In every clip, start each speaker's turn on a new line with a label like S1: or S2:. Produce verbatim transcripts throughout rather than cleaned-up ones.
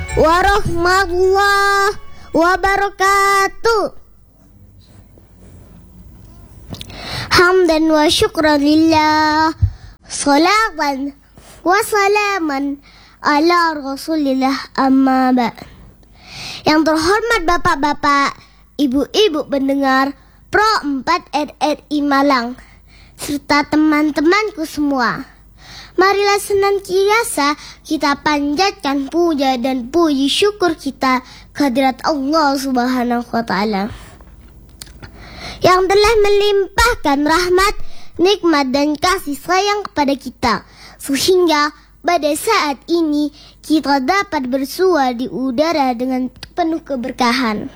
S1: warahmatullahi wabarakatuh. Hamdan wa syukran lillah, salatan wa salaman ala rasulillah, amma ba'. Yang terhormat bapak-bapak, ibu-ibu pendengar Pro empat R R I Malang, serta teman-temanku semua, marilah senantiasa kita panjatkan puja dan puji syukur kita kehadirat Allah Subhanahu wa Ta'ala yang telah melimpahkan rahmat, nikmat dan kasih sayang kepada kita, sehingga pada saat ini kita dapat bersua di udara dengan penuh keberkahan.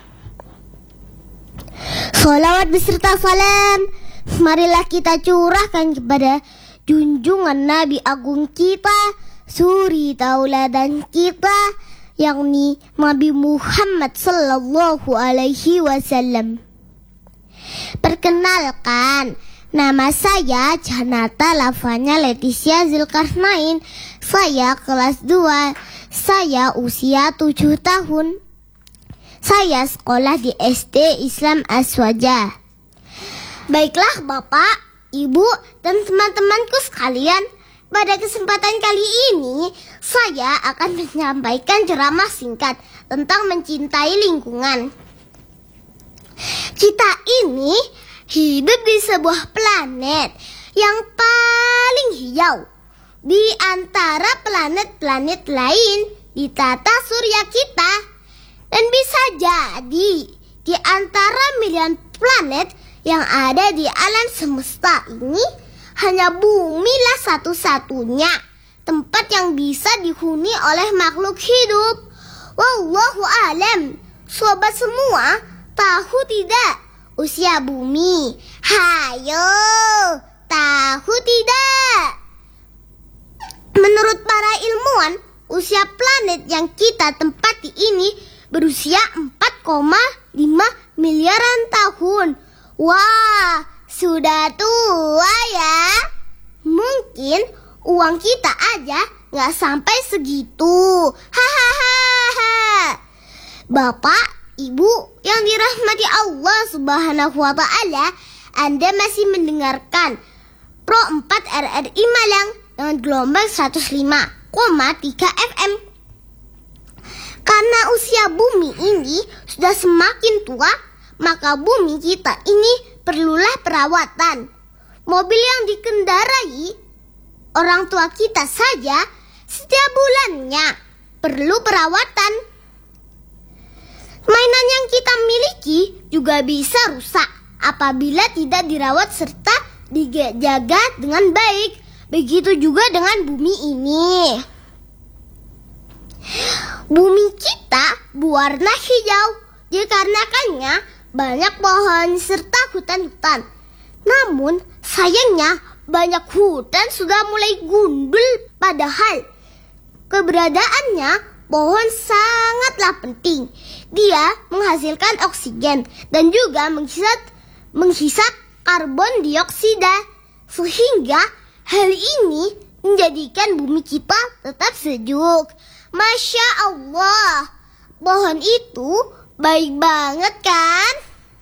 S1: Salawat beserta salam marilah kita curahkan kepada junjungan Nabi Agung kita, suri tauladan kita, yakni Nabi Muhammad Sallallahu Alaihi Wasallam. Perkenalkan, nama saya Janata Lavanya Leticia Zulkarnain. Saya kelas dua. Saya usia tujuh tahun. Saya sekolah di S D Islam Aswaja. Baiklah Bapak, Ibu, dan teman-temanku sekalian, pada kesempatan kali ini saya akan menyampaikan ceramah singkat tentang mencintai lingkungan. Kita ini hidup di sebuah planet yang paling hijau di antara planet-planet lain di tata surya kita. Dan bisa jadi di antara miliaran planet yang ada di alam semesta ini, hanya bumi lah satu-satunya tempat yang bisa dihuni oleh makhluk hidup. Wallahu alam. Sobat semua, tahu tidak usia bumi? Hayo, tahu tidak? Menurut para ilmuwan, usia planet yang kita tempati ini berusia empat koma lima miliaran tahun. Wah, sudah tua ya. Mungkin uang kita aja gak sampai segitu. Hahaha. Bapak, Ibu yang dirahmati Allah Subhanahu wa Ta'ala, Anda masih mendengarkan Pro empat R R I Malang dengan gelombang seratus lima koma tiga F M. Karena usia bumi ini sudah semakin tua, maka bumi kita ini perlulah perawatan. Mobil yang dikendarai orang tua kita saja setiap bulannya perlu perawatan. Mainan yang kita miliki juga bisa rusak apabila tidak dirawat serta dijaga dengan baik. Begitu juga dengan bumi ini. Bumi kita berwarna hijau dikarenakannya banyak pohon serta hutan-hutan. Namun sayangnya banyak hutan sudah mulai gundul, padahal keberadaannya pohon sangatlah penting. Dia menghasilkan oksigen dan juga menghisap, menghisap karbon dioksida, sehingga hal ini menjadikan bumi kita tetap sejuk. Masya Allah, pohon itu baik banget kan?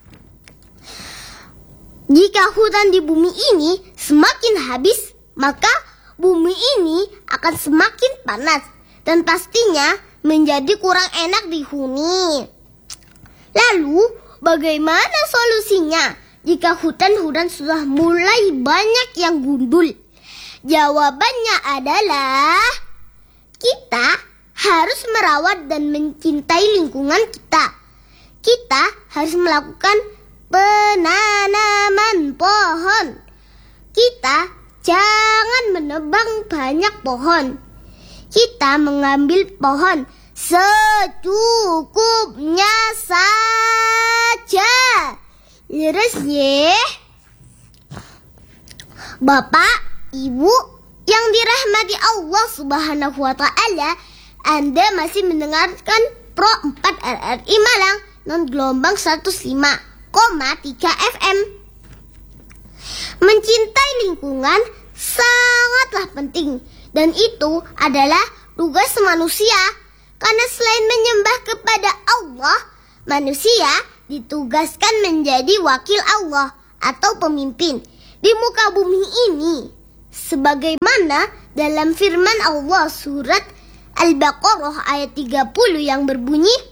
S1: Jika hutan di bumi ini semakin habis, maka bumi ini akan semakin panas dan pastinya menjadi kurang enak dihuni. Lalu, bagaimana solusinya jika hutan-hutan sudah mulai banyak yang gundul? Jawabannya adalah kita harus merawat dan mencintai lingkungan kita. Kita harus melakukan penanaman pohon. Kita jangan menebang banyak pohon. Kita mengambil pohon secukupnya saja. Leres ye. Bapak, Ibu yang dirahmati Allah Subhanahu wa Ta'ala, Anda masih mendengarkan Pro empat R R I Malang non gelombang seratus lima koma tiga F M. Mencintai lingkungan sangatlah penting, dan itu adalah tugas manusia. Karena selain menyembah kepada Allah, manusia ditugaskan menjadi wakil Allah atau pemimpin di muka bumi ini. Sebagaimana dalam firman Allah surat Al-Baqarah ayat tiga puluh yang berbunyi,